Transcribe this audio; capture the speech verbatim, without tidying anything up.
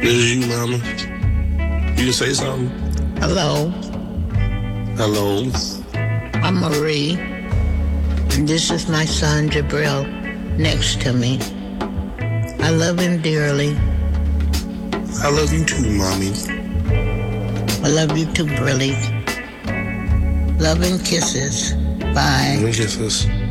This is you, mama. You can say something. Hello, Hello. I'm Marie. And this is my son, Jabril, next to me. I love him dearly. I love you too, mommy. I love you too, Brilly. Love and kisses. Bye. Let me kiss this.